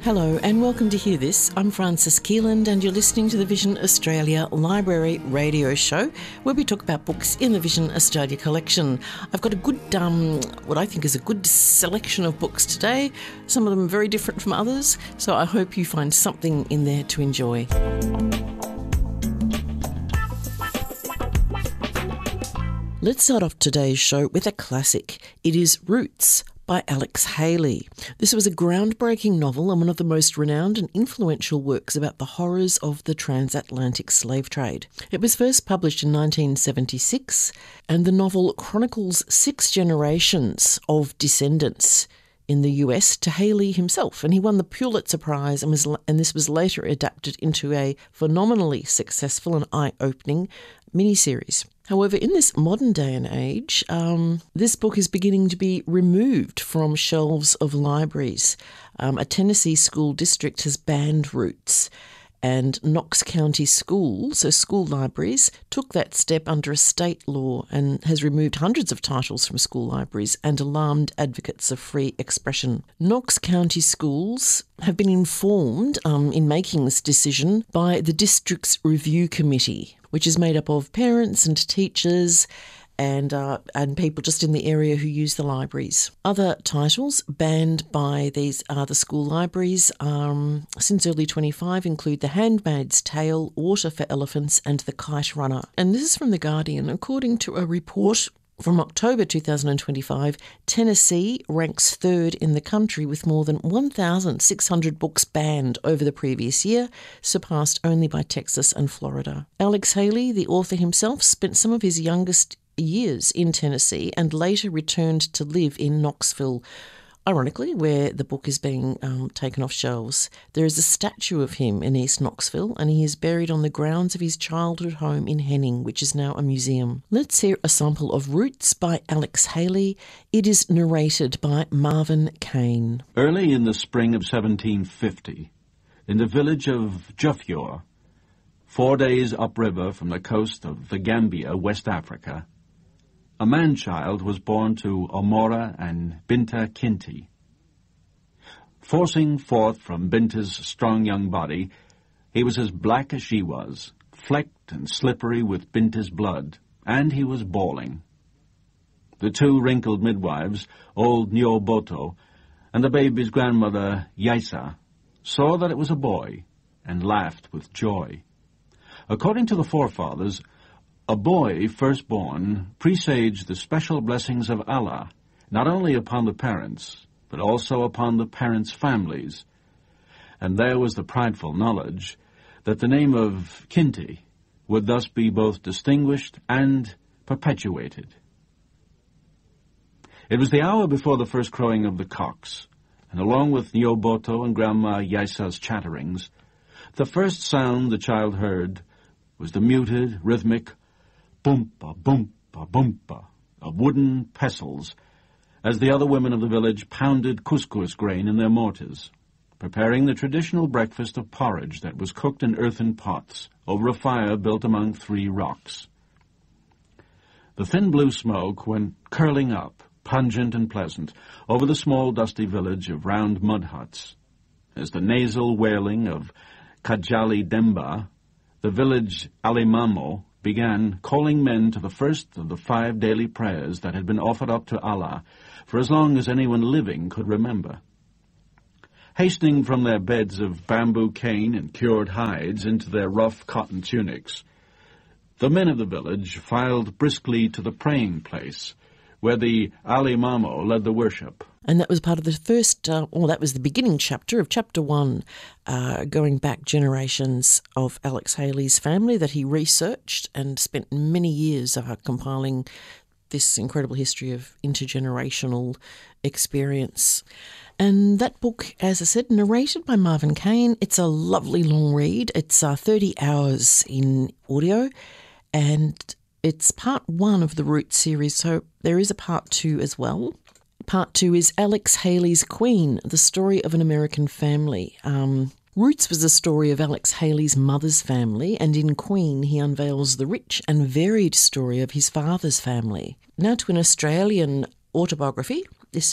Hello and welcome to Hear This. I'm Frances Keeland and you're listening to the Vision Australia Library Radio Show, where we talk about books in the Vision Australia collection. I've got a good, what I think is a good selection of books today. Some of them very different from others, so I hope you find something in there to enjoy. Let's start off today's show with a classic. It is Roots by Alex Haley. This was a groundbreaking novel and one of the most renowned and influential works about the horrors of the transatlantic slave trade. It was first published in 1976, and the novel chronicles 6 generations of descendants in the US to Haley himself, and he won the Pulitzer Prize and this was later adapted into a phenomenally successful and eye-opening miniseries. However, in this modern day and age, this book is beginning to be removed from shelves of libraries. A Tennessee school district has banned Roots, and Knox County schools, so school libraries, took that step under a state law and has removed hundreds of titles from school libraries and alarmed advocates of free expression. Knox County schools have been informed in making this decision by the district's review committee, which is made up of parents and teachers and people just in the area who use the libraries. Other titles banned by these the school libraries since early 25 include The Handmaid's Tale, Water for Elephants and The Kite Runner. And this is from The Guardian. According to a report from October 2025, Tennessee ranks 3rd in the country with more than 1,600 books banned over the previous year, surpassed only by Texas and Florida. Alex Haley, the author himself, spent some of his youngest years in Tennessee and later returned to live in Knoxville, ironically, where the book is being taken off shelves. There is a statue of him in East Knoxville, and he is buried on the grounds of his childhood home in Henning, which is now a museum. Let's hear a sample of Roots by Alex Haley. It is narrated by Marvin Kane. Early in the spring of 1750, in the village of Juffior, 4 days upriver from the coast of the Gambia, West Africa, a man-child was born to Omora and Binta Kinti. Forcing forth from Binta's strong young body, he was as black as she was, flecked and slippery with Binta's blood, and he was bawling. The 2 wrinkled midwives, old Nyoboto and the baby's grandmother, Yaisa, saw that it was a boy and laughed with joy. According to the forefathers, a boy firstborn presaged the special blessings of Allah, not only upon the parents, but also upon the parents' families. And there was the prideful knowledge that the name of Kinti would thus be both distinguished and perpetuated. It was the hour before the first crowing of the cocks, and along with Nyoboto and Grandma Yaisa's chatterings, the first sound the child heard was the muted, rhythmic boompa, boompa, boompa of wooden pestles as the other women of the village pounded couscous grain in their mortars, preparing the traditional breakfast of porridge that was cooked in earthen pots over a fire built among 3 rocks. The thin blue smoke went curling up, pungent and pleasant, over the small dusty village of round mud huts, as the nasal wailing of Kajali Demba, the village Alimamo, began calling men to the first of the 5 daily prayers that had been offered up to Allah for as long as anyone living could remember. Hastening from their beds of bamboo cane and cured hides into their rough cotton tunics, the men of the village filed briskly to the praying place, where the Alimamo led the worship. And that was part of the first, that was the beginning chapter of Chapter 1, going back generations of Alex Haley's family that he researched and spent many years compiling this incredible history of intergenerational experience. And that book, as I said, narrated by Marvin Kane. It's a lovely long read. It's 30 hours in audio, and it's part 1 of the Roots series, so there is a part 2 as well. Part 2 is Alex Haley's Queen, the story of an American family. Roots was a story of Alex Haley's mother's family, and in Queen he unveils the rich and varied story of his father's family. Now to an Australian autobiography. This is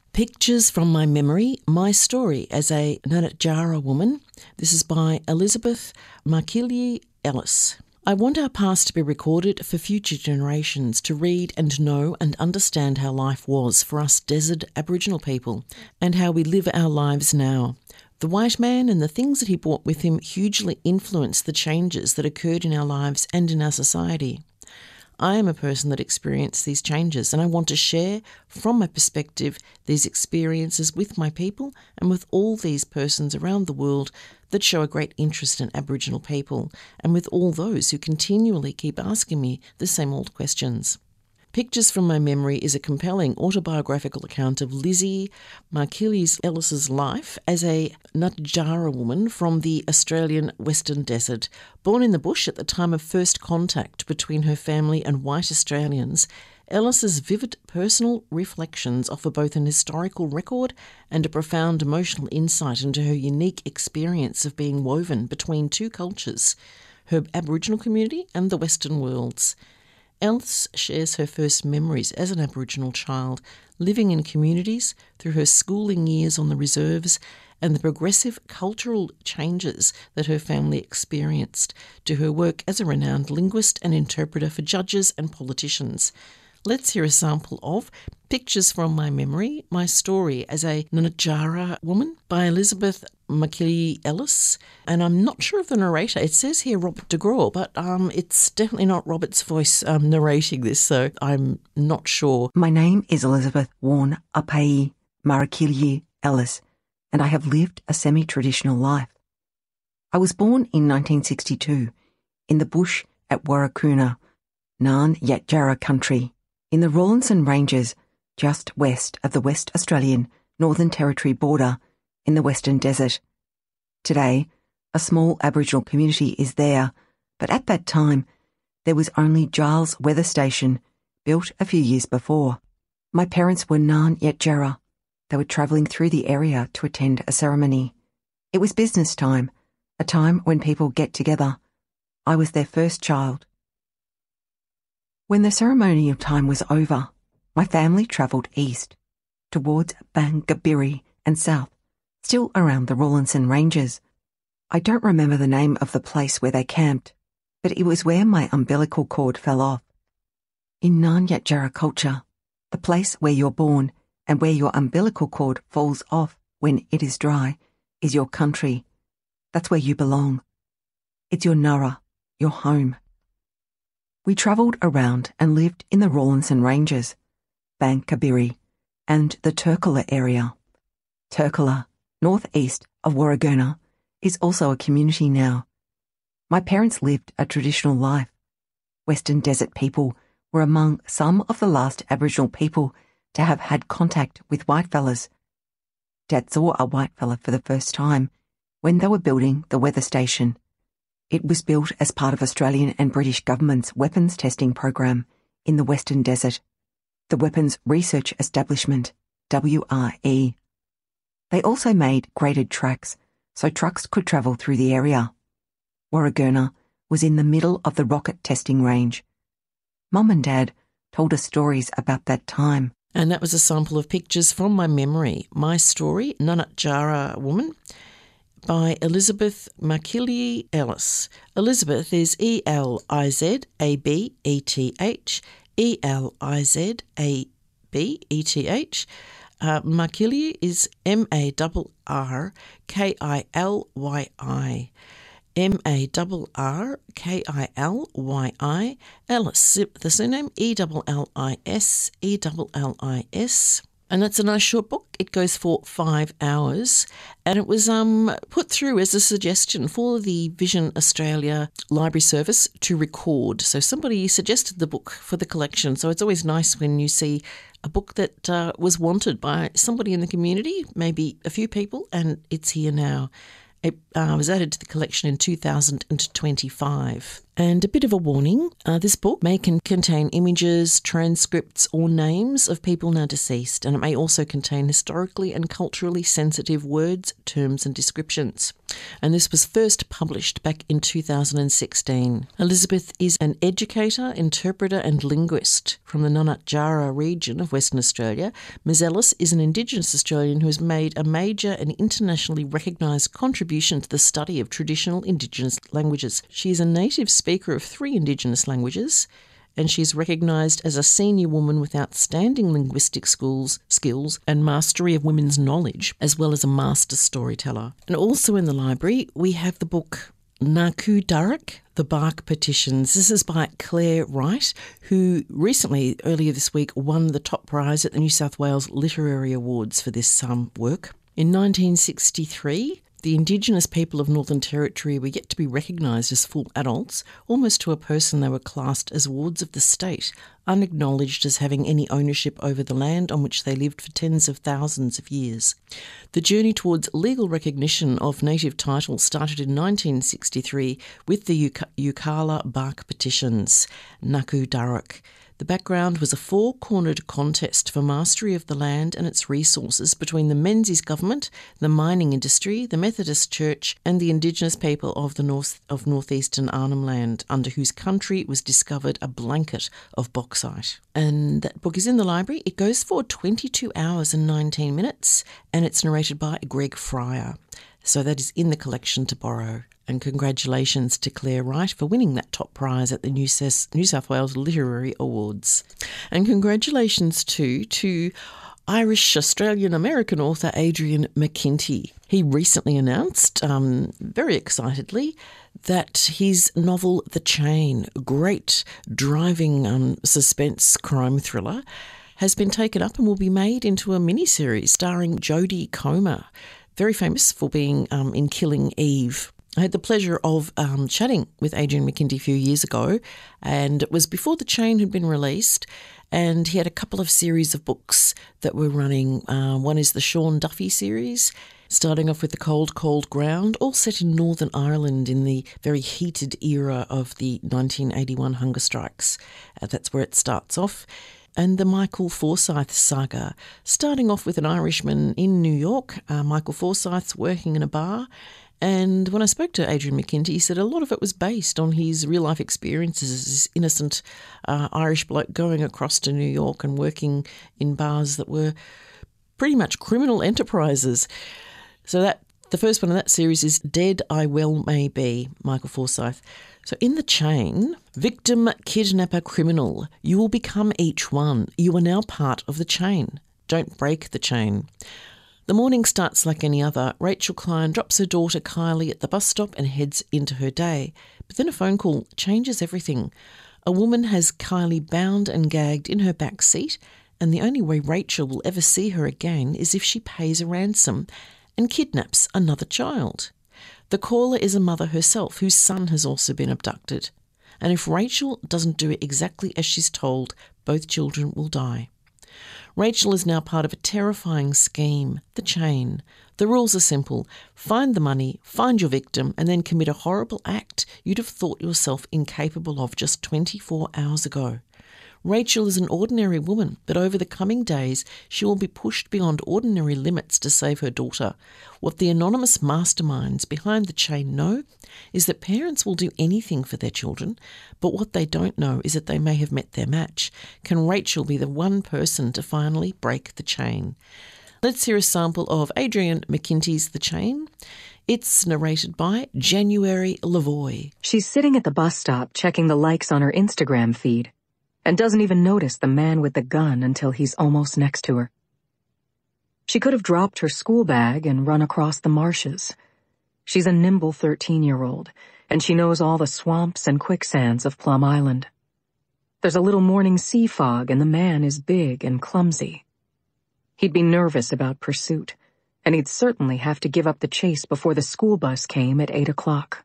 Pictures from My Memory, My Story as a Nganatjara Woman. This is by Elizabeth Makili Ellis. I want our past to be recorded for future generations to read and know and understand how life was for us desert Aboriginal people and how we live our lives now. The white man and the things that he brought with him hugely influenced the changes that occurred in our lives and in our society. I am a person that experienced these changes, and I want to share from my perspective these experiences with my people and with all these persons around the world that show a great interest in Aboriginal people, and with all those who continually keep asking me the same old questions. Pictures from My Memory is a compelling autobiographical account of Lizzie Makili Ellis's life as a Nganatjara woman from the Australian Western Desert. Born in the bush at the time of first contact between her family and white Australians, Ellis's vivid personal reflections offer both an historical record and a profound emotional insight into her unique experience of being woven between two cultures, her Aboriginal community and the Western worlds. Ellis shares her first memories as an Aboriginal child, living in communities through her schooling years on the reserves and the progressive cultural changes that her family experienced, to her work as a renowned linguist and interpreter for judges and politicians. Let's hear a sample of Pictures from My Memory, My Story as a Nganatjara Woman by Elizabeth Makili Ellis. And I'm not sure of the narrator. It says here Robert de Grauw, but it's definitely not Robert's voice narrating this, so I'm not sure. My name is Elizabeth Warne Apai Marakili Ellis, and I have lived a semi-traditional life. I was born in 1962 in the bush at Warrakoona, Nganatjara country, in the Rawlinson Ranges, just west of the West Australian Northern Territory border in the Western Desert. Today, a small Aboriginal community is there, but at that time, there was only Giles Weather Station, built a few years before. My parents were Nganatjara. They were travelling through the area to attend a ceremony. It was business time, a time when people get together. I was their first child. When the ceremony of time was over, my family travelled east, towards Bangabiri and south, still around the Rawlinson Ranges. I don't remember the name of the place where they camped, but it was where my umbilical cord fell off. In Nganatjara culture, the place where you're born and where your umbilical cord falls off when it is dry is your country. That's where you belong. It's your Nara, your home. We travelled around and lived in the Rawlinson Ranges, Bangabiri, and the Turkula area. Turkula, northeast of Warragoona, is also a community now. My parents lived a traditional life. Western Desert people were among some of the last Aboriginal people to have had contact with whitefellas. Dad saw a whitefella for the first time when they were building the weather station. It was built as part of Australian and British government's weapons testing program in the Western Desert, the Weapons Research Establishment, WRE. They also made graded tracks so trucks could travel through the area. Warragoona was in the middle of the rocket testing range. Mum and Dad told us stories about that time. And that was a sample of Pictures from My Memory, My Story, Nganatjara Woman, by Elizabeth Makili Ellis. Elizabeth is Elizabeth, Elizabeth. Makili is Marrrkili, Marrrkili. Ellis, the surname Ellis. And that's a nice short book. It goes for 5 hours, and it was put through as a suggestion for the Vision Australia Library Service to record. So somebody suggested the book for the collection. So it's always nice when you see a book that was wanted by somebody in the community, maybe a few people, and it's here now. It was added to the collection in 2025. And a bit of a warning, this book may contain images, transcripts or names of people now deceased, and it may also contain historically and culturally sensitive words, terms and descriptions. And this was first published back in 2016. Elizabeth is an educator, interpreter and linguist from the Nunatjara region of Western Australia. Ms Ellis is an Indigenous Australian who has made a major and internationally recognised contribution to the study of traditional Indigenous languages. She is a native speaker of 3 Indigenous languages, and she's recognised as a senior woman with outstanding linguistic skills and mastery of women's knowledge, as well as a master storyteller. And also in the library, we have the book Naku Darak, The Bark Petitions. This is by Claire Wright, who recently, earlier this week, won the top prize at the New South Wales Literary Awards for this work. In 1963, the Indigenous people of Northern Territory were yet to be recognised as full adults. Almost to a person they were classed as wards of the state, unacknowledged as having any ownership over the land on which they lived for tens of thousands of years. The journey towards legal recognition of native title started in 1963 with the Yirrkala Bark Petitions, Naku Darak. The background was a 4-cornered contest for mastery of the land and its resources between the Menzies government, the mining industry, the Methodist Church and the Indigenous people of the northeastern Arnhem Land, under whose country was discovered a blanket of bauxite. And that book is in the library. It goes for 22 hours and 19 minutes and it's narrated by Greg Fryer. So that is in the collection to borrow. And congratulations to Claire Wright for winning that top prize at the New South Wales Literary Awards. And congratulations too to Irish Australian American author Adrian McKinty. He recently announced, very excitedly, that his novel The Chain, a great driving suspense crime thriller, has been taken up and will be made into a miniseries starring Jodie Comer, very famous for being in Killing Eve. I had the pleasure of chatting with Adrian McKinty a few years ago, and it was before The Chain had been released, and he had a couple of series of books that were running. One is the Sean Duffy series, starting off with The Cold, Cold Ground, all set in Northern Ireland in the very heated era of the 1981 hunger strikes. That's where it starts off. And the Michael Forsyth saga, starting off with an Irishman in New York. Michael Forsyth's working in a bar. And when I spoke to Adrian McKinty, he said a lot of it was based on his real-life experiences as this innocent Irish bloke going across to New York and working in bars that were pretty much criminal enterprises. So that the first one in that series is Dead I Well May Be, Michael Forsyth. So in The Chain, victim, kidnapper, criminal, you will become each one. You are now part of the chain. Don't break the chain. The morning starts like any other. Rachel Klein drops her daughter Kylie at the bus stop and heads into her day. But then a phone call changes everything. A woman has Kylie bound and gagged in her back seat, and the only way Rachel will ever see her again is if she pays a ransom and kidnaps another child. The caller is a mother herself whose son has also been abducted. And if Rachel doesn't do it exactly as she's told, both children will die. Rachel is now part of a terrifying scheme, The Chain. The rules are simple. Find the money, find your victim, and then commit a horrible act you'd have thought yourself incapable of just 24 hours ago. Rachel is an ordinary woman, but over the coming days she will be pushed beyond ordinary limits to save her daughter. What the anonymous masterminds behind The Chain know is that parents will do anything for their children, but what they don't know is that they may have met their match. Can Rachel be the one person to finally break the chain? Let's hear a sample of Adrian McKinty's The Chain. It's narrated by January Lavoie. She's sitting at the bus stop checking the likes on her Instagram feed, and doesn't even notice the man with the gun until he's almost next to her. She could have dropped her school bag and run across the marshes. She's a nimble 13-year-old, and she knows all the swamps and quicksands of Plum Island. There's a little morning sea fog, and the man is big and clumsy. He'd be nervous about pursuit, and he'd certainly have to give up the chase before the school bus came at 8 o'clock.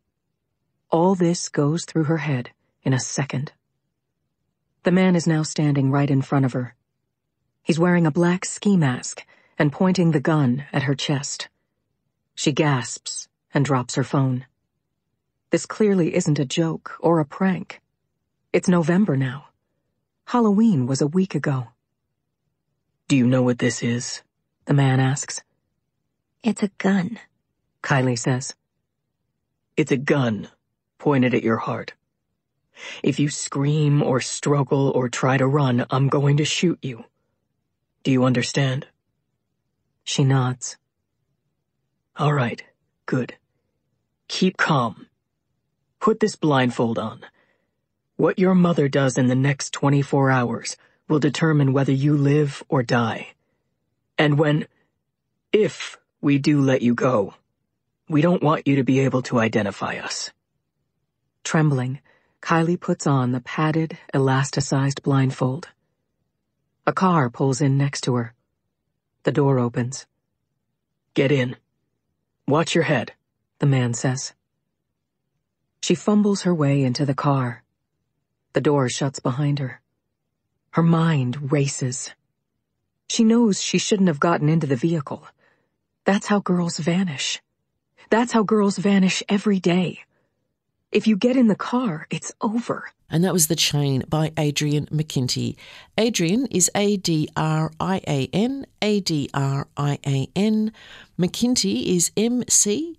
All this goes through her head in a second. The man is now standing right in front of her. He's wearing a black ski mask and pointing the gun at her chest. She gasps and drops her phone. This clearly isn't a joke or a prank. It's November now. Halloween was a week ago. Do you know what this is? The man asks. It's a gun, Kylie says. It's a gun pointed at your heart. If you scream or struggle or try to run, I'm going to shoot you. Do you understand? She nods. All right, good. Keep calm. Put this blindfold on. What your mother does in the next 24 hours will determine whether you live or die. And if we do let you go, we don't want you to be able to identify us. Trembling, Kylie puts on the padded, elasticized blindfold. A car pulls in next to her. The door opens. Get in. Watch your head, the man says. She fumbles her way into the car. The door shuts behind her. Her mind races. She knows she shouldn't have gotten into the vehicle. That's how girls vanish. That's how girls vanish every day. If you get in the car, it's over. And that was The Chain by Adrian McKinty. Adrian is Adrian, Adrian. McKinty is McKinty,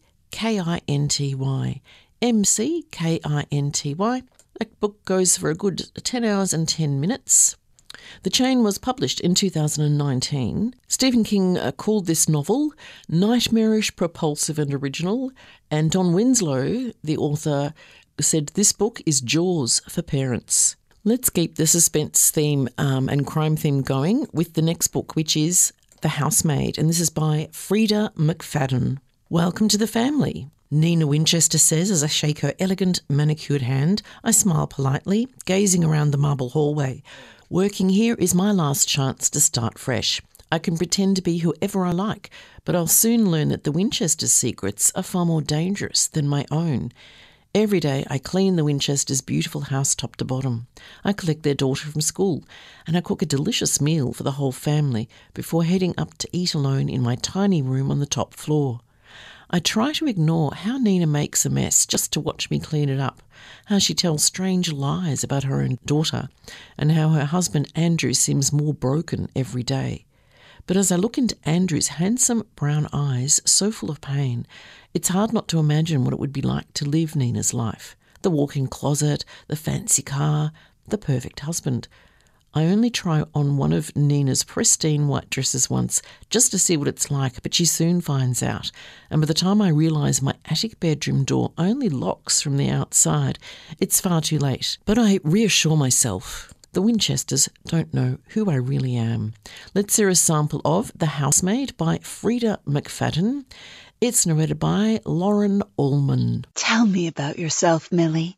McKinty. That book goes for a good 10 hours and 10 minutes. The Chain was published in 2019. Stephen King called this novel nightmarish, propulsive and original, and Don Winslow, the author, said this book is Jaws for parents. Let's keep the suspense theme and crime theme going with the next book, which is The Housemaid, and this is by Frida McFadden. Welcome to the family. Nina Winchester says as I shake her elegant, manicured hand. I smile politely, gazing around the marble hallway. Working here is my last chance to start fresh. I can pretend to be whoever I like, but I'll soon learn that the Winchesters' secrets are far more dangerous than my own. Every day I clean the Winchesters' beautiful house top to bottom. I collect their daughter from school, and I cook a delicious meal for the whole family before heading up to eat alone in my tiny room on the top floor. I try to ignore how Nina makes a mess just to watch me clean it up, how she tells strange lies about her own daughter, and how her husband Andrew seems more broken every day. But as I look into Andrew's handsome brown eyes, so full of pain, it's hard not to imagine what it would be like to live Nina's life. The walk-in closet, the fancy car, the perfect husband. I only try on one of Nina's pristine white dresses once, just to see what it's like, but she soon finds out. And by the time I realise my attic bedroom door only locks from the outside, it's far too late. But I reassure myself. The Winchesters don't know who I really am. Let's hear a sample of The Housemaid by Frida McFadden. It's narrated by Lauren Allman. Tell me about yourself, Millie.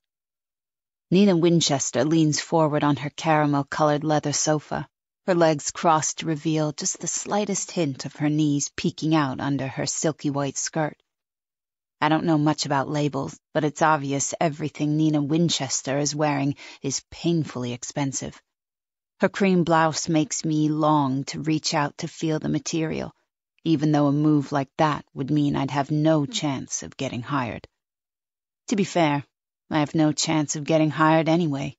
Nina Winchester leans forward on her caramel-colored leather sofa, her legs crossed to reveal just the slightest hint of her knees peeking out under her silky white skirt. I don't know much about labels, but it's obvious everything Nina Winchester is wearing is painfully expensive. Her cream blouse makes me long to reach out to feel the material, even though a move like that would mean I'd have no chance of getting hired. To be fair, I have no chance of getting hired anyway.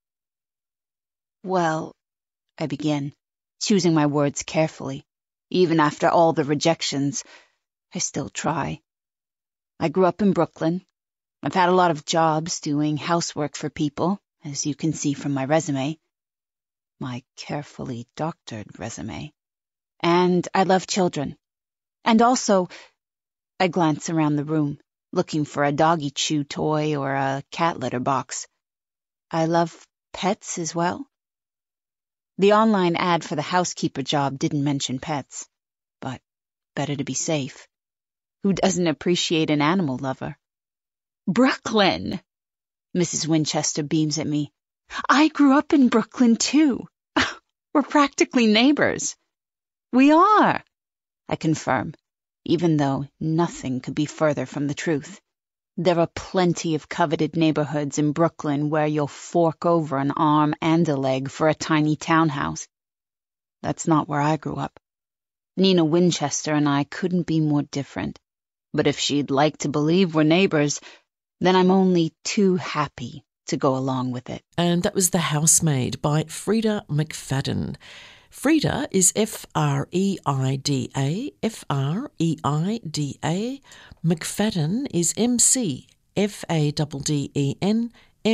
Well, I begin, choosing my words carefully. Even after all the rejections, I still try. I grew up in Brooklyn. I've had a lot of jobs doing housework for people, as you can see from my resume. My carefully doctored resume. And I love children. And also, I glance around the room, looking for a doggy chew toy or a cat litter box. I love pets as well. The online ad for the housekeeper job didn't mention pets, but better to be safe. Who doesn't appreciate an animal lover? Brooklyn! Mrs. Winchester beams at me. I grew up in Brooklyn too. We're practically neighbors. We are, I confirm, even though nothing could be further from the truth. There are plenty of coveted neighborhoods in Brooklyn where you'll fork over an arm and a leg for a tiny townhouse. That's not where I grew up. Nina Winchester and I couldn't be more different. But if she'd like to believe we're neighbors, then I'm only too happy to go along with it. And that was The Housemaid by Freida McFadden. Freida is F-R-E-I-D-A, F-R-E-I-D-A. McFadden is M-C-F-A-D-D-E-N,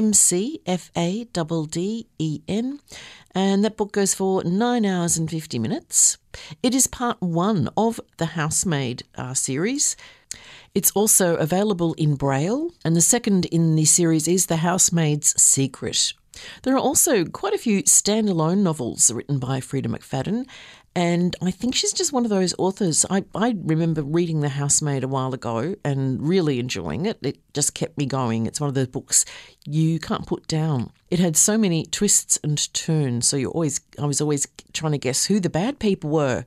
M-C-F-A-D-D-E-N. And that book goes for 9 hours and 50 minutes. It is part 1 of the Housemaid series. It's also available in Braille, and the second in the series is The Housemaid's Secret. There are also quite a few standalone novels written by Freida McFadden, and I think she's just one of those authors. I remember reading The Housemaid a while ago and really enjoying it. It just kept me going. It's one of those books you can't put down. It had so many twists and turns, so I was always trying to guess who the bad people were.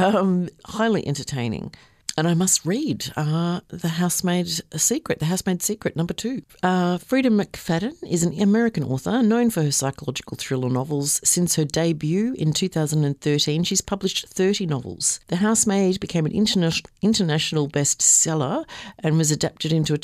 Highly entertaining. And I must read The Housemaid's Secret, number 2. Freida McFadden is an American author known for her psychological thriller novels. Since her debut in 2013, she's published 30 novels. The Housemaid became an international bestseller and was adapted into a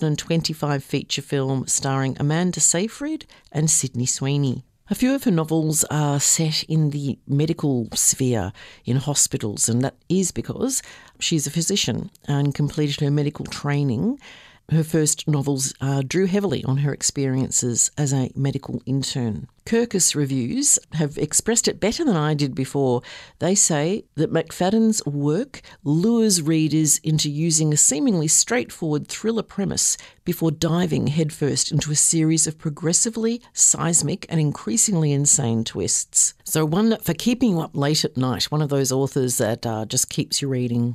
2025 feature film starring Amanda Seyfried and Sydney Sweeney. A few of her novels are set in the medical sphere, in hospitals, and that is because she's a physician and completed her medical training. Her first novels drew heavily on her experiences as a medical intern. Kirkus Reviews have expressed it better than I did before. They say that McFadden's work lures readers into using a seemingly straightforward thriller premise before diving headfirst into a series of progressively seismic and increasingly insane twists. So one for keeping you up late at night, one of those authors that just keeps you reading.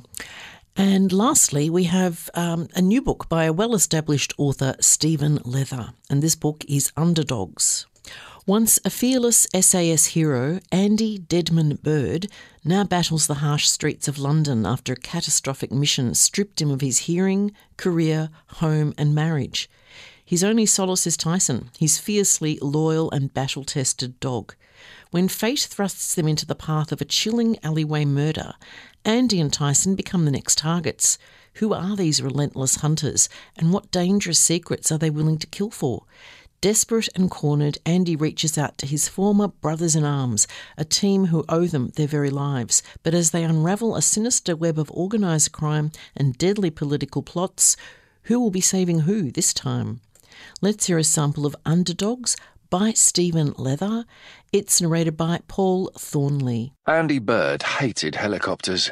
And lastly, we have a new book by a well-established author, Stephen Leather, and this book is Underdogs. Once a fearless SAS hero, Andy Deadman Bird now battles the harsh streets of London after a catastrophic mission stripped him of his hearing, career, home and marriage. His only solace is Tyson, his fiercely loyal and battle-tested dog. When fate thrusts them into the path of a chilling alleyway murder, Andy and Tyson become the next targets. Who are these relentless hunters, and what dangerous secrets are they willing to kill for? Desperate and cornered, Andy reaches out to his former brothers-in-arms, a team who owe them their very lives. But as they unravel a sinister web of organised crime and deadly political plots, who will be saving who this time? Let's hear a sample of Underdogs by Stephen Leather. It's narrated by Paul Thornley. Andy Bird hated helicopters.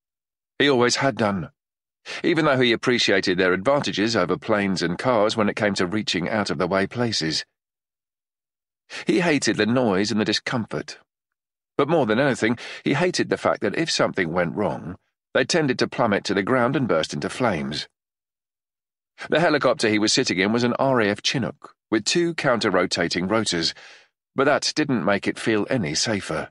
He always had done, even though he appreciated their advantages over planes and cars when it came to reaching out-of-the-way places. He hated the noise and the discomfort. But more than anything, he hated the fact that if something went wrong, they tended to plummet to the ground and burst into flames. The helicopter he was sitting in was an RAF Chinook, with 2 counter-rotating rotors, but that didn't make it feel any safer.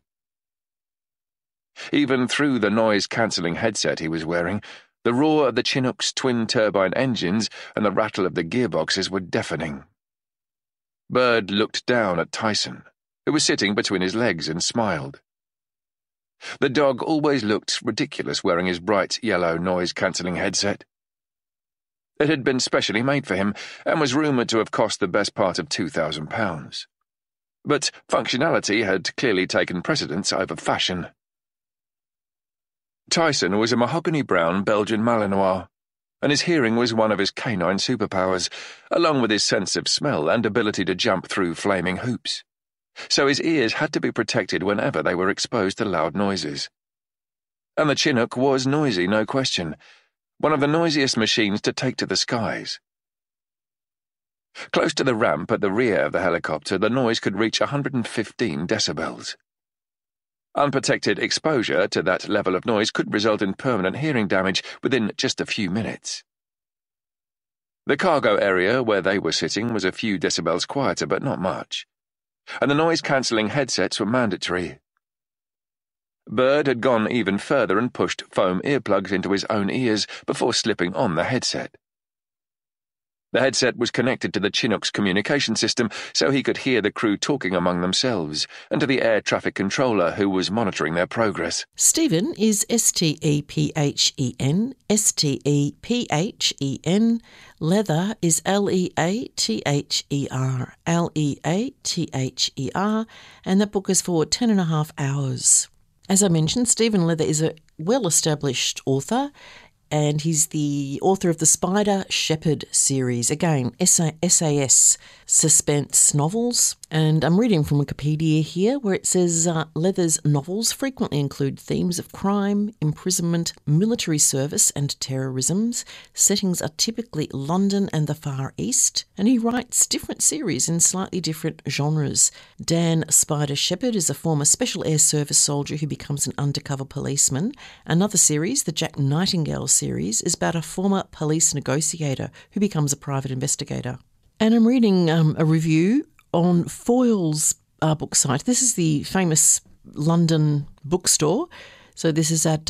Even through the noise-cancelling headset he was wearing, the roar of the Chinook's twin-turbine engines and the rattle of the gearboxes were deafening. Bird looked down at Tyson, who was sitting between his legs, and smiled. The dog always looked ridiculous wearing his bright yellow noise-cancelling headset. It had been specially made for him and was rumoured to have cost the best part of £2,000. But functionality had clearly taken precedence over fashion. Tyson was a mahogany-brown Belgian Malinois, and his hearing was one of his canine superpowers, along with his sense of smell and ability to jump through flaming hoops. So his ears had to be protected whenever they were exposed to loud noises. And the Chinook was noisy, no question. One of the noisiest machines to take to the skies. Close to the ramp at the rear of the helicopter, the noise could reach 115 decibels. Unprotected exposure to that level of noise could result in permanent hearing damage within just a few minutes. The cargo area where they were sitting was a few decibels quieter, but not much, and the noise-cancelling headsets were mandatory. Bird had gone even further and pushed foam earplugs into his own ears before slipping on the headset. The headset was connected to the Chinook's communication system so he could hear the crew talking among themselves, and to the air traffic controller who was monitoring their progress. Stephen is Stephen, Stephen. Leather is Leather, Leather, and that book is for 10.5 hours. As I mentioned, Stephen Leather is a well-established author, and he's the author of the Spider Shepherd series. Again, SAS, suspense novels. And I'm reading from Wikipedia here, where it says Leather's novels frequently include themes of crime, imprisonment, military service and terrorisms. Settings are typically London and the Far East, and he writes different series in slightly different genres. Dan Spider Shepherd is a former Special Air Service soldier who becomes an undercover policeman. Another series, the Jack Nightingale series, is about a former police negotiator who becomes a private investigator. And I'm reading a review on Foyle's book site. This is the famous London bookstore. So this is at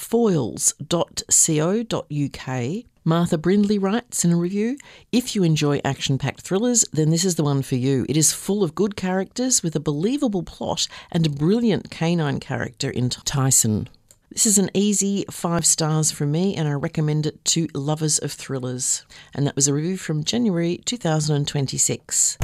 foyles.co.uk. Martha Brindley writes in a review, "If you enjoy action-packed thrillers, then this is the one for you. It is full of good characters with a believable plot and a brilliant canine character in Tyson. This is an easy 5 stars from me, and I recommend it to lovers of thrillers." And that was a review from January 2026.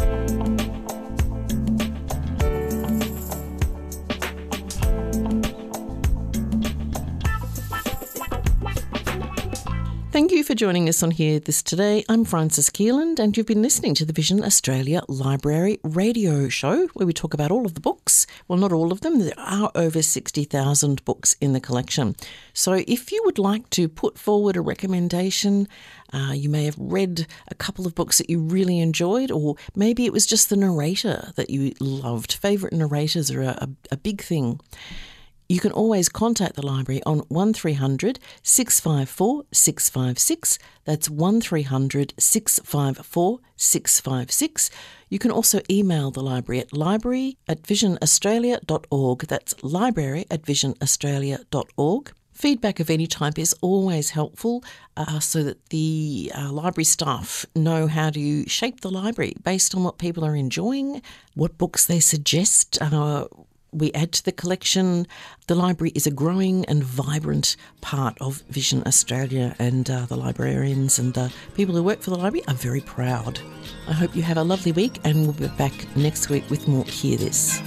Thank you for joining us on Hear This Today. I'm Frances Keeland, and you've been listening to the Vision Australia Library radio show, where we talk about all of the books. Well, not all of them. There are over 60,000 books in the collection. So if you would like to put forward a recommendation, you may have read a couple of books that you really enjoyed, or maybe it was just the narrator that you loved. Favourite narrators are a big thing. You can always contact the library on 1300 654 656. That's 1300 654 656. You can also email the library at library@visionaustralia.org. That's library@visionaustralia.org. Feedback of any type is always helpful so that the library staff know how to shape the library based on what people are enjoying, what books they suggest we add to the collection. The library is a growing and vibrant part of Vision Australia, and the librarians and the people who work for the library are very proud. I hope you have a lovely week, and we'll be back next week with more Hear This.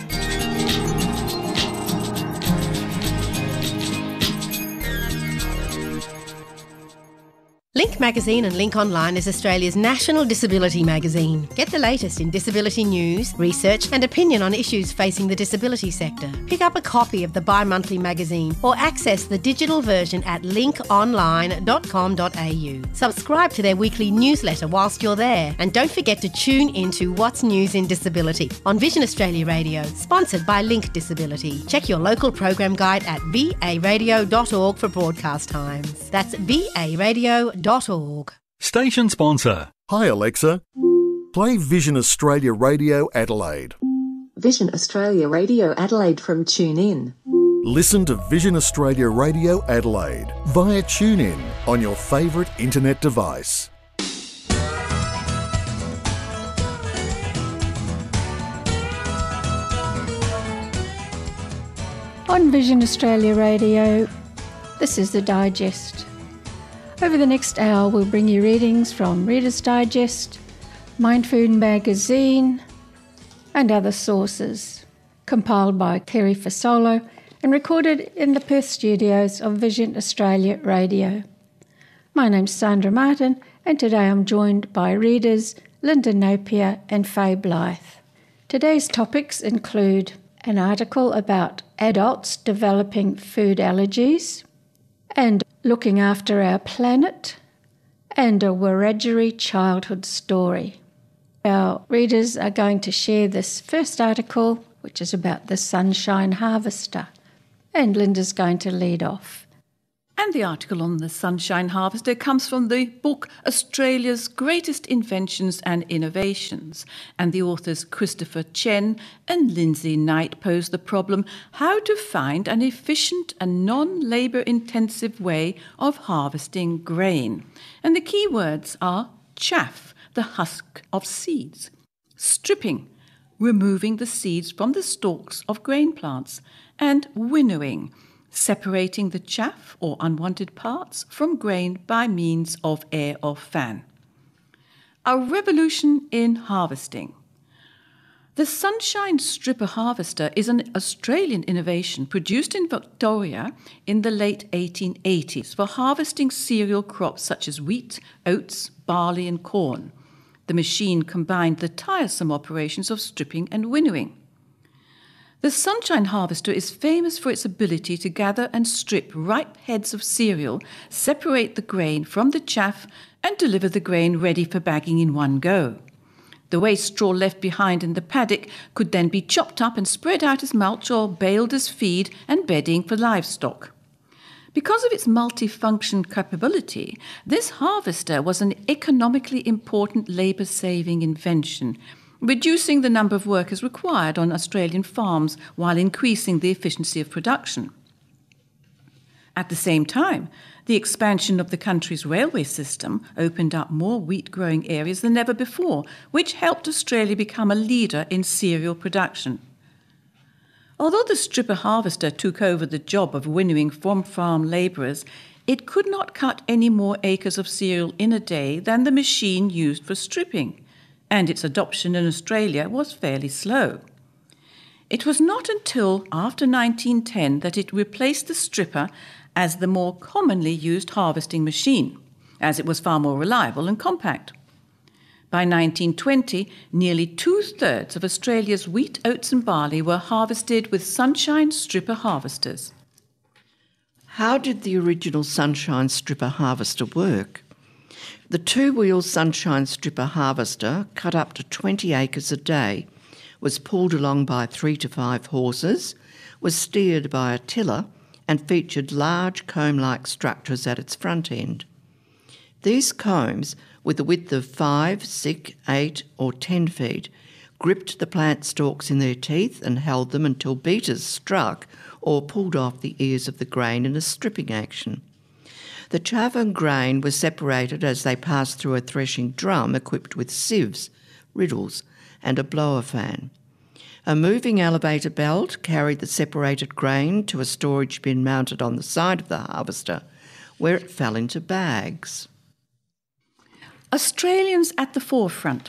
Link Magazine and Link Online is Australia's national disability magazine. Get the latest in disability news, research and opinion on issues facing the disability sector. Pick up a copy of the bi-monthly magazine or access the digital version at linkonline.com.au. Subscribe to their weekly newsletter whilst you're there, and don't forget to tune into What's News in Disability on Vision Australia Radio, sponsored by Link Disability. Check your local program guide at varadio.org for broadcast times. That's varadio.org. Station sponsor. Hi Alexa, play Vision Australia Radio Adelaide. Vision Australia Radio Adelaide from TuneIn. Listen to Vision Australia Radio Adelaide via TuneIn on your favourite internet device. On Vision Australia Radio, this is the Digest. Over the next hour, we'll bring you readings from Reader's Digest, Mind Food Magazine, and other sources, compiled by Kerry Fasolo and recorded in the Perth studios of Vision Australia Radio. My name's Sandra Martin, and today I'm joined by readers Linda Napier and Faye Blythe. Today's topics include an article about adults developing food allergies, and looking after our planet, and a Wiradjuri childhood story. Our readers are going to share this first article, which is about the sunshine harvester, and Linda's going to lead off. And the article on the sunshine harvester comes from the book Australia's Greatest Inventions and Innovations, and the authors Christopher Chen and Lindsay Knight pose the problem how to find an efficient and non-labour-intensive way of harvesting grain. And the key words are chaff, the husk of seeds. Stripping, removing the seeds from the stalks of grain plants. And winnowing, separating the chaff or unwanted parts from grain by means of air or fan. A revolution in harvesting. The Sunshine Stripper Harvester is an Australian innovation produced in Victoria in the late 1880s for harvesting cereal crops such as wheat, oats, barley and corn. The machine combined the tiresome operations of stripping and winnowing. The Sunshine Harvester is famous for its ability to gather and strip ripe heads of cereal, separate the grain from the chaff, and deliver the grain ready for bagging in one go. The waste straw left behind in the paddock could then be chopped up and spread out as mulch or baled as feed and bedding for livestock. Because of its multifunction capability, this harvester was an economically important labour-saving invention, reducing the number of workers required on Australian farms while increasing the efficiency of production. At the same time, the expansion of the country's railway system opened up more wheat-growing areas than ever before, which helped Australia become a leader in cereal production. Although the stripper harvester took over the job of winnowing from farm labourers, it could not cut any more acres of cereal in a day than the machine used for stripping, and its adoption in Australia was fairly slow. It was not until after 1910 that it replaced the stripper as the more commonly used harvesting machine, as it was far more reliable and compact. By 1920, nearly 2/3 of Australia's wheat, oats and barley were harvested with Sunshine Stripper harvesters. How did the original Sunshine Stripper harvester work? The two-wheel Sunshine Stripper harvester, cut up to 20 acres a day, was pulled along by 3 to 5 horses, was steered by a tiller, and featured large comb-like structures at its front end. These combs, with a width of 5, 6, 8 or 10 feet, gripped the plant stalks in their teeth and held them until beaters struck or pulled off the ears of the grain in a stripping action. The chaff and grain were separated as they passed through a threshing drum equipped with sieves, riddles and a blower fan. A moving elevator belt carried the separated grain to a storage bin mounted on the side of the harvester, where it fell into bags. Australians at the forefront.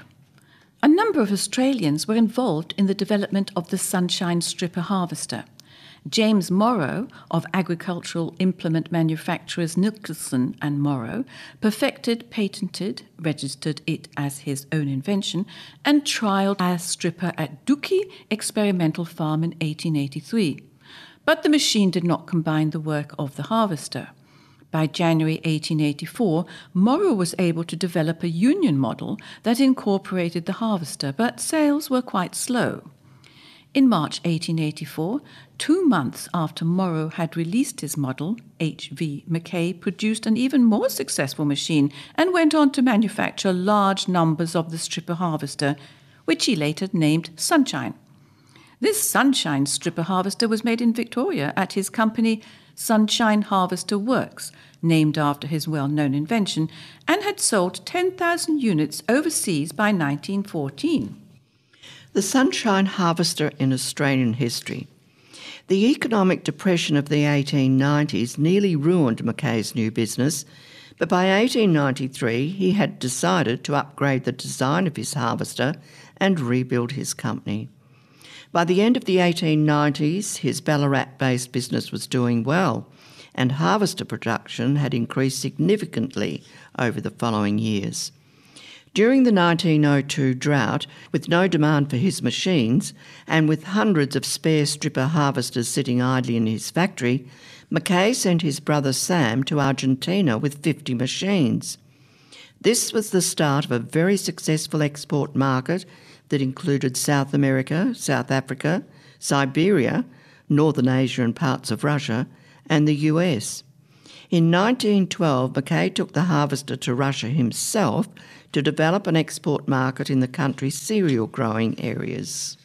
A number of Australians were involved in the development of the Sunshine Stripper harvester. James Morrow, of agricultural implement manufacturers Nicholson and Morrow, perfected, patented, registered it as his own invention, and trialled a stripper at Dookie Experimental Farm in 1883. But the machine did not combine the work of the harvester. By January 1884, Morrow was able to develop a union model that incorporated the harvester, but sales were quite slow. In March 1884, 2 months after Morrow had released his model, H.V. Mackay produced an even more successful machine and went on to manufacture large numbers of the stripper harvester, which he later named Sunshine. This Sunshine Stripper harvester was made in Victoria at his company Sunshine Harvester Works, named after his well-known invention, and had sold 10,000 units overseas by 1914. The Sunshine Harvester in Australian history. The economic depression of the 1890s nearly ruined Mackay's new business, but by 1893 he had decided to upgrade the design of his harvester and rebuild his company. By the end of the 1890s, his Ballarat-based business was doing well, and harvester production had increased significantly over the following years. During the 1902 drought, with no demand for his machines, and with hundreds of spare stripper harvesters sitting idly in his factory, Mackay sent his brother Sam to Argentina with 50 machines. This was the start of a very successful export market that included South America, South Africa, Siberia, Northern Asia and parts of Russia, and the US. In 1912, Mackay took the harvester to Russia himself to develop an export market in the country's cereal growing areas.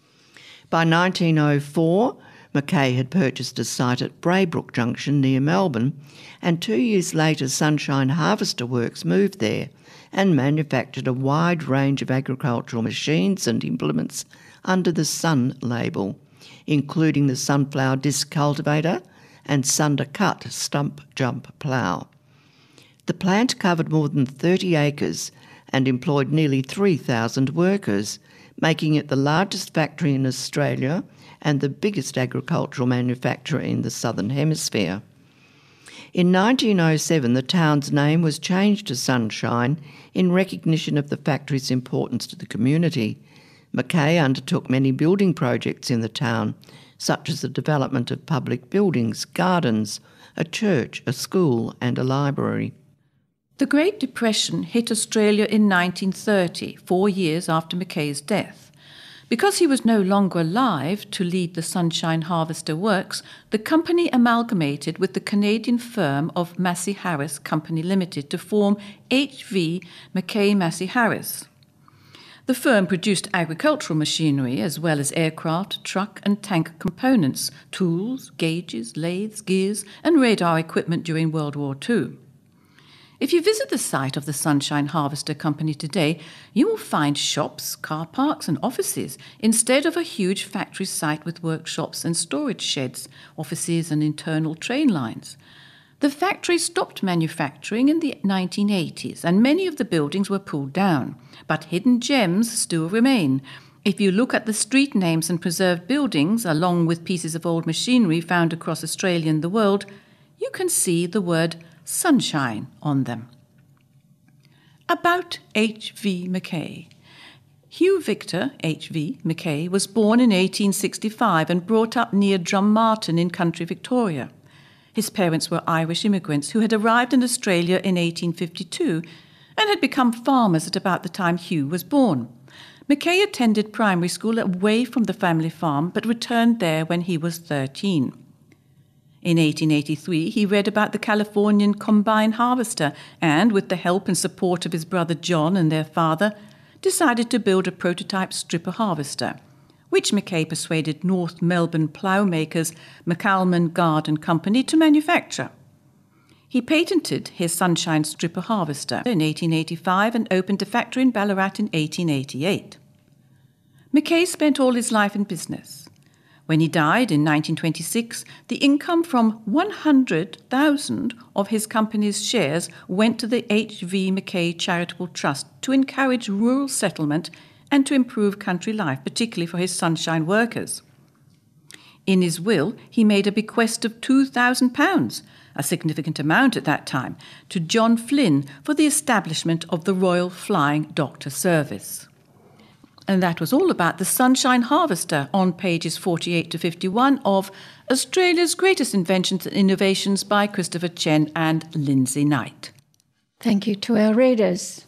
By 1904, Mackay had purchased a site at Braybrook Junction near Melbourne, and 2 years later Sunshine Harvester Works moved there and manufactured a wide range of agricultural machines and implements under the Sun label, including the sunflower disc cultivator and Sundercut stump jump plough. The plant covered more than 30 acres and employed nearly 3,000 workers, making it the largest factory in Australia and the biggest agricultural manufacturer in the Southern Hemisphere. In 1907, the town's name was changed to Sunshine in recognition of the factory's importance to the community. Mackay undertook many building projects in the town, such as the development of public buildings, gardens, a church, a school and a library. The Great Depression hit Australia in 1930, 4 years after Mackay's death. Because he was no longer alive to lead the Sunshine Harvester works, the company amalgamated with the Canadian firm of Massey Harris Company Limited to form H.V. Mackay Massey Harris. The firm produced agricultural machinery as well as aircraft, truck and tank components, tools, gauges, lathes, gears and radar equipment during World War II. If you visit the site of the Sunshine Harvester Company today, you will find shops, car parks and offices instead of a huge factory site with workshops and storage sheds, offices and internal train lines. The factory stopped manufacturing in the 1980s and many of the buildings were pulled down, but hidden gems still remain. If you look at the street names and preserved buildings, along with pieces of old machinery found across Australia and the world, you can see the word Sunshine on them. About H.V. Mackay. Hugh Victor H.V. Mackay was born in 1865 and brought up near Drummartin in country Victoria. His parents were Irish immigrants who had arrived in Australia in 1852 and had become farmers at about the time Hugh was born. Mackay attended primary school away from the family farm but returned there when he was 13. In 1883, he read about the Californian combine harvester and, with the help and support of his brother John and their father, decided to build a prototype stripper harvester, which Mackay persuaded North Melbourne plough makers McCalman Guard and Company to manufacture. He patented his Sunshine stripper harvester in 1885 and opened a factory in Ballarat in 1888. Mackay spent all his life in business. When he died in 1926, the income from 100,000 of his company's shares went to the H.V. Mackay Charitable Trust to encourage rural settlement and to improve country life, particularly for his Sunshine workers. In his will, he made a bequest of £2,000, a significant amount at that time, to John Flynn for the establishment of the Royal Flying Doctor Service. And that was all about the Sunshine Harvester on pages 48 to 51 of Australia's Greatest Inventions and Innovations by Christopher Chen and Lindsay Knight. Thank you to our readers.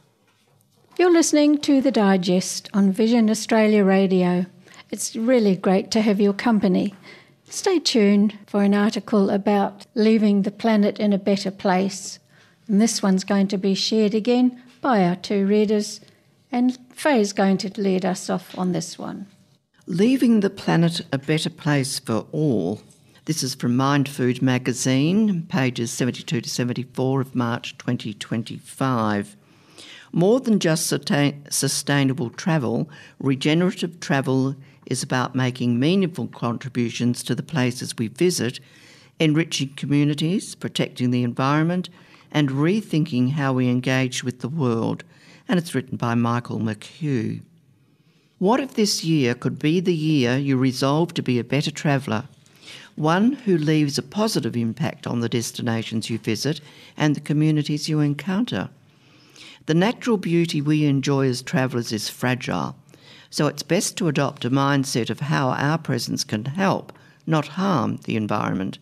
You're listening to The Digest on Vision Australia Radio. It's really great to have your company. Stay tuned for an article about leaving the planet in a better place. And this one's going to be shared again by our two readers, and Faye's going to lead us off on this one. Leaving the planet a better place for all. This is from Mind Food magazine, pages 72 to 74 of March 2025. More than just sustainable travel, regenerative travel is about making meaningful contributions to the places we visit, enriching communities, protecting the environment, and rethinking how we engage with the world. And it's written by Michael McHugh. What if this year could be the year you resolve to be a better traveller, one who leaves a positive impact on the destinations you visit and the communities you encounter? The natural beauty we enjoy as travellers is fragile, so it's best to adopt a mindset of how our presence can help, not harm, the environment.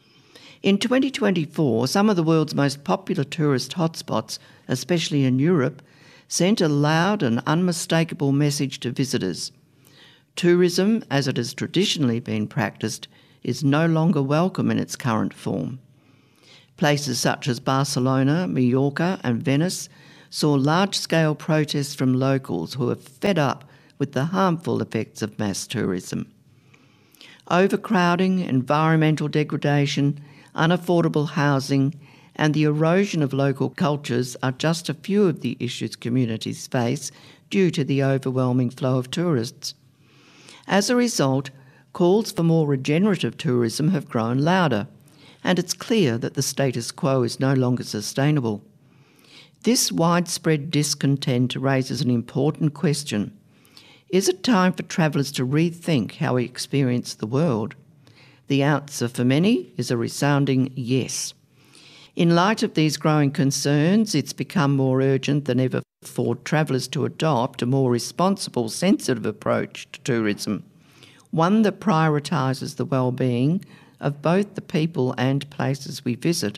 In 2024, some of the world's most popular tourist hotspots, especially in Europe, sent a loud and unmistakable message to visitors. Tourism, as it has traditionally been practiced, is no longer welcome in its current form. Places such as Barcelona, Mallorca and Venice saw large-scale protests from locals who are fed up with the harmful effects of mass tourism. Overcrowding, environmental degradation, unaffordable housing and the erosion of local cultures are just a few of the issues communities face due to the overwhelming flow of tourists. As a result, calls for more regenerative tourism have grown louder, and it's clear that the status quo is no longer sustainable. This widespread discontent raises an important question. Is it time for travellers to rethink how we experience the world? The answer for many is a resounding yes. In light of these growing concerns, it's become more urgent than ever for travellers to adopt a more responsible, sensitive approach to tourism, one that prioritises the well-being of both the people and places we visit.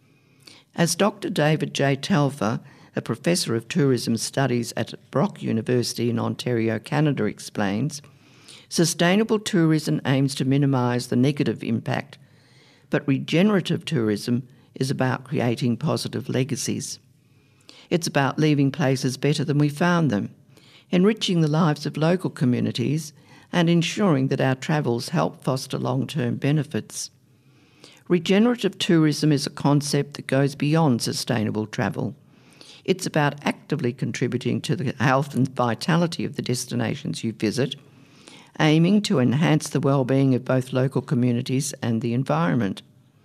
As Dr. David J. Telfer, a professor of tourism studies at Brock University in Ontario, Canada, explains, sustainable tourism aims to minimise the negative impact, but regenerative tourism is about creating positive legacies. It's about leaving places better than we found them, enriching the lives of local communities, and ensuring that our travels help foster long-term benefits. Regenerative tourism is a concept that goes beyond sustainable travel. It's about actively contributing to the health and vitality of the destinations you visit, aiming to enhance the well-being of both local communities and the environment.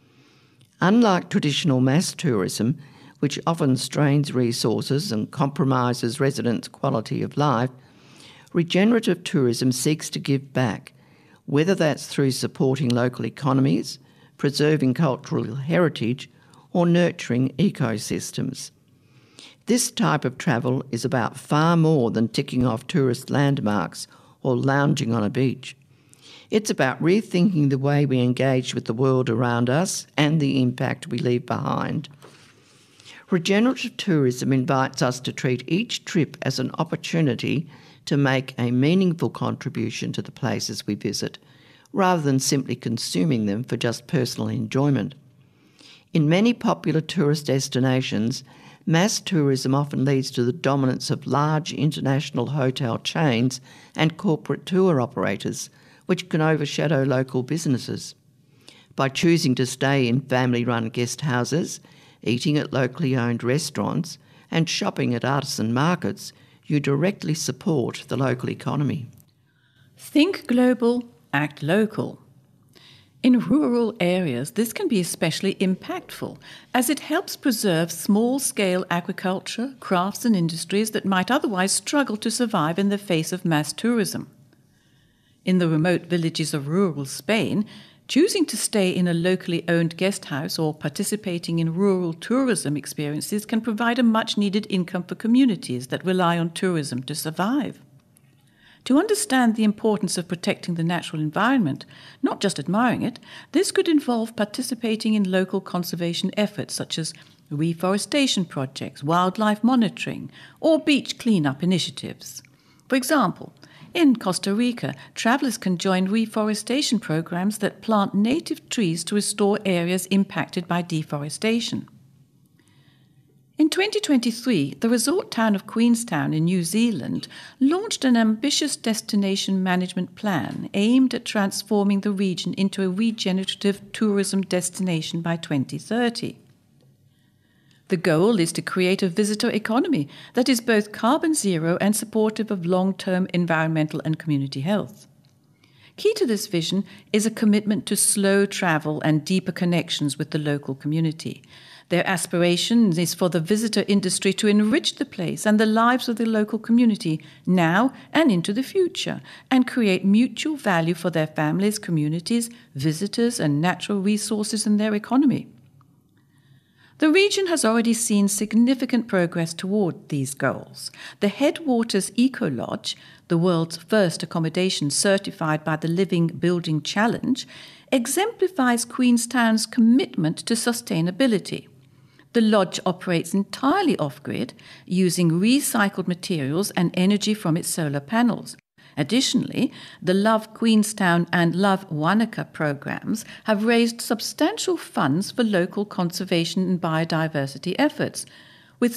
Unlike traditional mass tourism, which often strains resources and compromises residents' quality of life, regenerative tourism seeks to give back, whether that's through supporting local economies, preserving cultural heritage, or nurturing ecosystems. This type of travel is about far more than ticking off tourist landmarks or lounging on a beach. It's about rethinking the way we engage with the world around us and the impact we leave behind. Regenerative tourism invites us to treat each trip as an opportunity to make a meaningful contribution to the places we visit, rather than simply consuming them for just personal enjoyment. In many popular tourist destinations, mass tourism often leads to the dominance of large international hotel chains and corporate tour operators, which can overshadow local businesses. By choosing to stay in family-run guest houses, eating at locally owned restaurants, and shopping at artisan markets, you directly support the local economy. Think global, act local. In rural areas, this can be especially impactful, as it helps preserve small-scale agriculture, crafts and industries that might otherwise struggle to survive in the face of mass tourism. In the remote villages of rural Spain, choosing to stay in a locally owned guest house or participating in rural tourism experiences can provide a much-needed income for communities that rely on tourism to survive. To understand the importance of protecting the natural environment, not just admiring it, this could involve participating in local conservation efforts such as reforestation projects, wildlife monitoring, or beach cleanup initiatives. For example, in Costa Rica, travellers can join reforestation programs that plant native trees to restore areas impacted by deforestation. In 2023, the resort town of Queenstown in New Zealand launched an ambitious destination management plan aimed at transforming the region into a regenerative tourism destination by 2030. The goal is to create a visitor economy that is both carbon zero and supportive of long-term environmental and community health. Key to this vision is a commitment to slow travel and deeper connections with the local community. Their aspiration is for the visitor industry to enrich the place and the lives of the local community now and into the future, and create mutual value for their families, communities, visitors, and natural resources in their economy. The region has already seen significant progress toward these goals. The Headwaters Eco Lodge, the world's first accommodation certified by the Living Building Challenge, exemplifies Queenstown's commitment to sustainability. The lodge operates entirely off-grid, using recycled materials and energy from its solar panels. Additionally, the Love Queenstown and Love Wanaka programs have raised substantial funds for local conservation and biodiversity efforts, with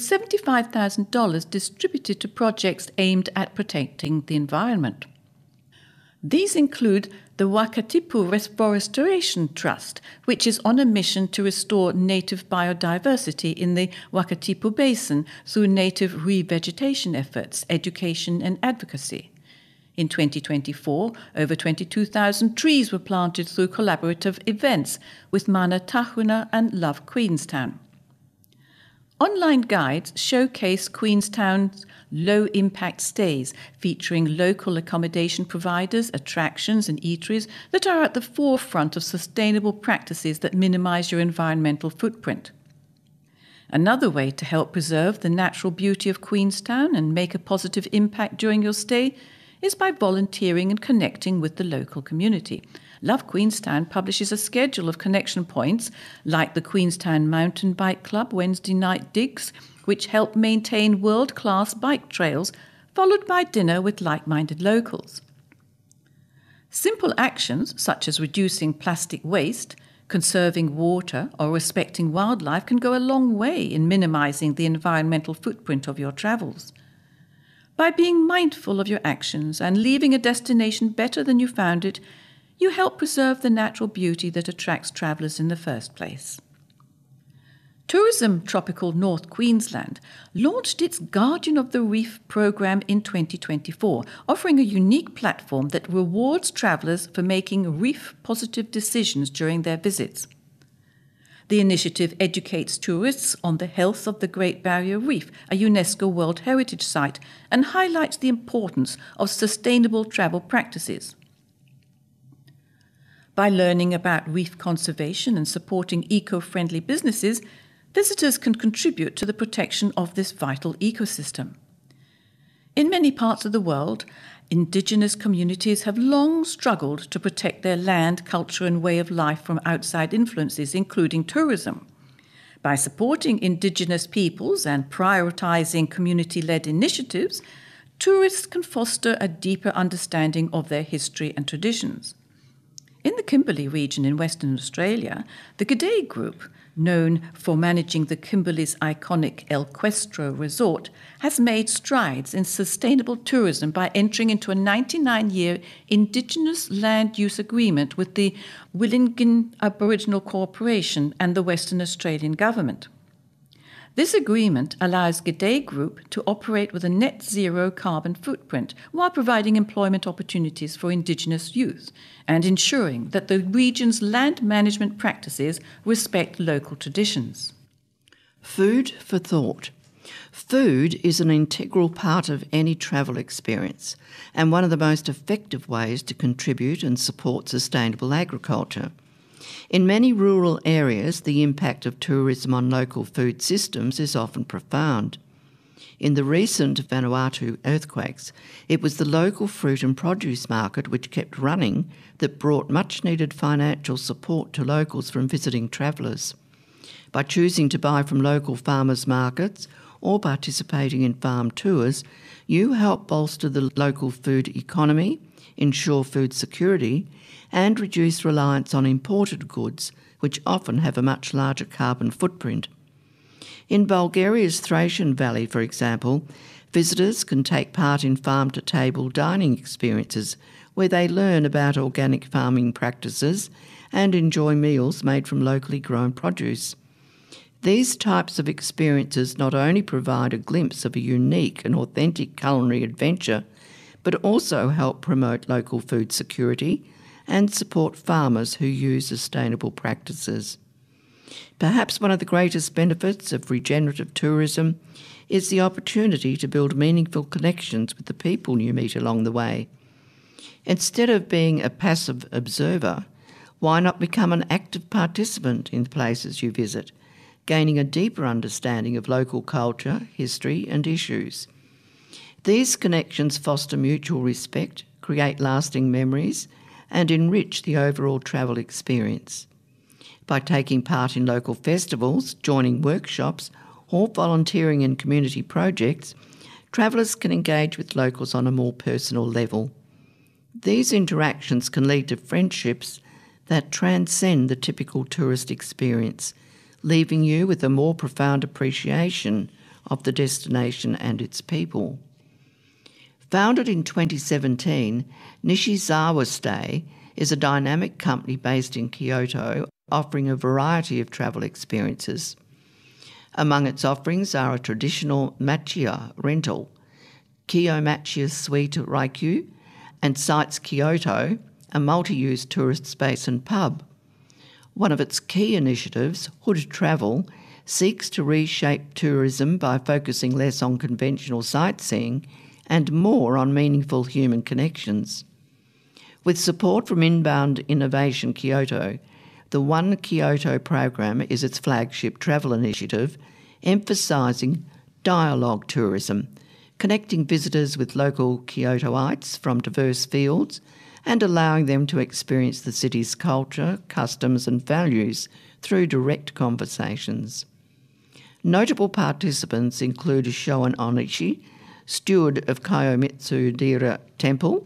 $75,000 distributed to projects aimed at protecting the environment. These include the Wakatipu Reforestation Trust, which is on a mission to restore native biodiversity in the Wakatipu Basin through native revegetation efforts, education and advocacy. In 2024, over 22,000 trees were planted through collaborative events with Mana Tahuna and Love Queenstown. Online guides showcase Queenstown's low-impact stays, featuring local accommodation providers, attractions and eateries that are at the forefront of sustainable practices that minimise your environmental footprint. Another way to help preserve the natural beauty of Queenstown and make a positive impact during your stay is by volunteering and connecting with the local community. Love Queenstown publishes a schedule of connection points, like the Queenstown Mountain Bike Club Wednesday night digs, which help maintain world-class bike trails, followed by dinner with like-minded locals. Simple actions such as reducing plastic waste, conserving water, or respecting wildlife can go a long way in minimising the environmental footprint of your travels. By being mindful of your actions and leaving a destination better than you found it, you help preserve the natural beauty that attracts travellers in the first place. Tourism Tropical North Queensland launched its Guardian of the Reef programme in 2024, offering a unique platform that rewards travellers for making reef-positive decisions during their visits. The initiative educates tourists on the health of the Great Barrier Reef, a UNESCO World Heritage Site, and highlights the importance of sustainable travel practices. By learning about reef conservation and supporting eco-friendly businesses, visitors can contribute to the protection of this vital ecosystem. In many parts of the world, Indigenous communities have long struggled to protect their land, culture and way of life from outside influences, including tourism. By supporting Indigenous peoples and prioritising community-led initiatives, tourists can foster a deeper understanding of their history and traditions. In the Kimberley region in Western Australia, the G'day Group, known for managing the Kimberley's iconic El Questro resort, has made strides in sustainable tourism by entering into a 99-year Indigenous land use agreement with the Willingin Aboriginal Corporation and the Western Australian Government. This agreement allows G'day Group to operate with a net zero carbon footprint while providing employment opportunities for Indigenous youth and ensuring that the region's land management practices respect local traditions. Food for thought. Food is an integral part of any travel experience and one of the most effective ways to contribute and support sustainable agriculture. In many rural areas, the impact of tourism on local food systems is often profound. In the recent Vanuatu earthquakes, it was the local fruit and produce market which kept running that brought much-needed financial support to locals from visiting travellers. By choosing to buy from local farmers' markets or participating in farm tours, you help bolster the local food economy, ensure food security, and reduce reliance on imported goods, which often have a much larger carbon footprint. In Bulgaria's Thracian Valley, for example, visitors can take part in farm-to-table dining experiences where they learn about organic farming practices and enjoy meals made from locally grown produce. These types of experiences not only provide a glimpse of a unique and authentic culinary adventure, but also help promote local food security and support farmers who use sustainable practices. Perhaps one of the greatest benefits of regenerative tourism is the opportunity to build meaningful connections with the people you meet along the way. Instead of being a passive observer, why not become an active participant in the places you visit, gaining a deeper understanding of local culture, history and issues? These connections foster mutual respect, create lasting memories, and enrich the overall travel experience. By taking part in local festivals, joining workshops, or volunteering in community projects, travellers can engage with locals on a more personal level. These interactions can lead to friendships that transcend the typical tourist experience, leaving you with a more profound appreciation of the destination and its people. Founded in 2017, Nishizawa Stay is a dynamic company based in Kyoto offering a variety of travel experiences. Among its offerings are a traditional machiya rental, Kiyomachiya Suite Raikyu, and Sites Kyoto, a multi-use tourist space and pub. One of its key initiatives, Hood Travel, seeks to reshape tourism by focusing less on conventional sightseeing and more on meaningful human connections. With support from Inbound Innovation Kyoto, the One Kyoto program is its flagship travel initiative, emphasising dialogue tourism, connecting visitors with local Kyotoites from diverse fields and allowing them to experience the city's culture, customs and values through direct conversations. Notable participants include Shoen Onishi, steward of Kiyomitsu Dera Temple,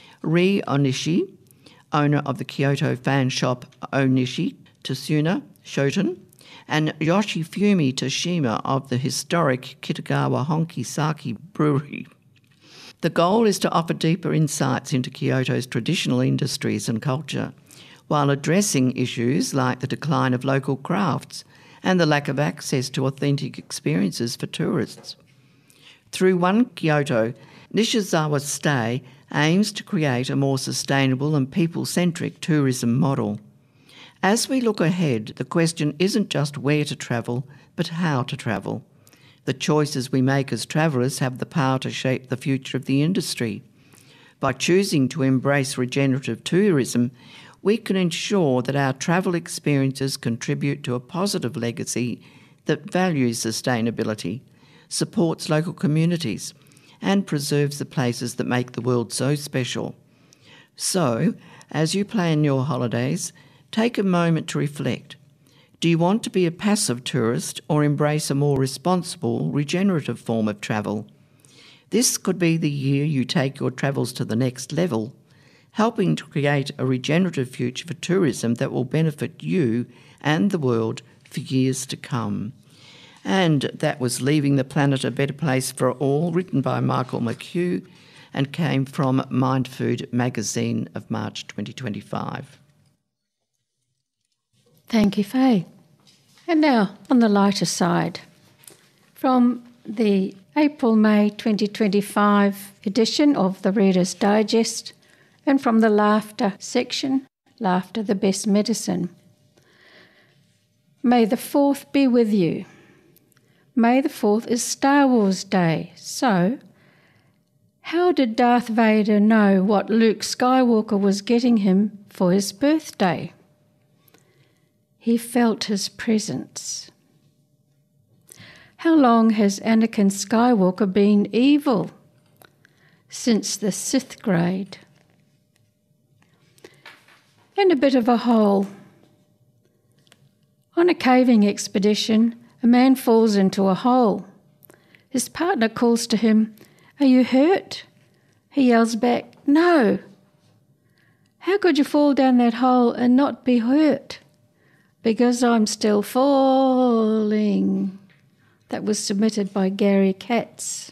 Ri Onishi, owner of the Kyoto fan shop Onishi Tsuna Shoten, and Yoshifumi Toshima of the historic Kitagawa Honki Sake Brewery. The goal is to offer deeper insights into Kyoto's traditional industries and culture, while addressing issues like the decline of local crafts and the lack of access to authentic experiences for tourists. Through One Kyoto, Nishizawa Stay aims to create a more sustainable and people-centric tourism model. As we look ahead, the question isn't just where to travel, but how to travel. The choices we make as travellers have the power to shape the future of the industry. By choosing to embrace regenerative tourism, we can ensure that our travel experiences contribute to a positive legacy that values sustainability, supports local communities, and preserves the places that make the world so special. So, as you plan your holidays, take a moment to reflect. Do you want to be a passive tourist or embrace a more responsible, regenerative form of travel? This could be the year you take your travels to the next level, helping to create a regenerative future for tourism that will benefit you and the world for years to come. And that was Leaving the Planet a Better Place for All, written by Michael McHugh and came from Mindfood magazine of March 2025. Thank you, Faye. And now, on the lighter side, from the April-May 2025 edition of the Reader's Digest, and from the Laughter section, Laughter the Best Medicine. May the 4th be with you. May the 4th is Star Wars Day, so how did Darth Vader know what Luke Skywalker was getting him for his birthday? He felt his presence. How long has Anakin Skywalker been evil? Since the 6th grade. In a bit of a hole. On a caving expedition, a man falls into a hole. His partner calls to him, "Are you hurt?" He yells back, "No." "How could you fall down that hole and not be hurt?" "Because I'm still falling." That was submitted by Gary Katz.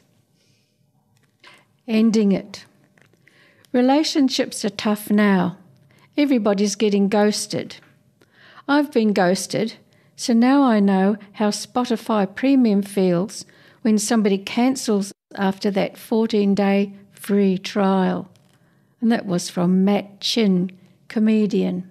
Ending it. Relationships are tough now. Everybody's getting ghosted. I've been ghosted, so now I know how Spotify Premium feels when somebody cancels after that 14-day free trial. And that was from Matt Chin, comedian.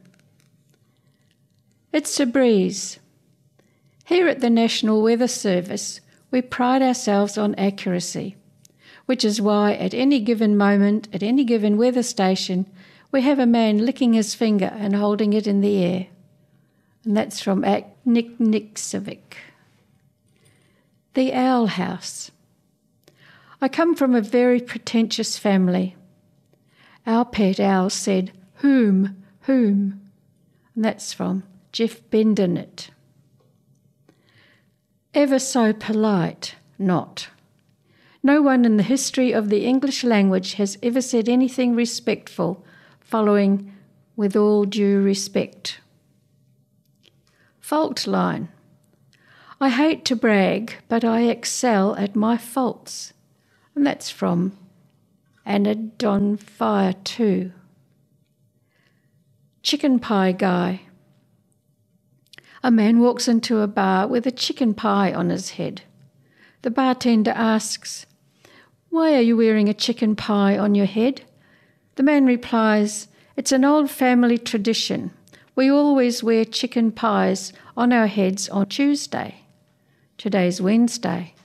It's a breeze. Here at the National Weather Service, we pride ourselves on accuracy, which is why at any given moment, at any given weather station, we have a man licking his finger and holding it in the air. And that's from Nick Niksevic. The Owl House. I come from a very pretentious family. Our pet owl said, "Whom? And that's from Jeff Bendernet. Ever so polite, not. No one in the history of the English language has ever said anything respectful, following with all due respect. Fault line. I hate to brag, but I excel at my faults. And that's from and it on fire too. Chicken pie guy. A man walks into a bar with a chicken pie on his head. The bartender asks, "Why are you wearing a chicken pie on your head?" The man replies, "It's an old family tradition. We always wear chicken pies on our heads on Tuesday." Today's Wednesday.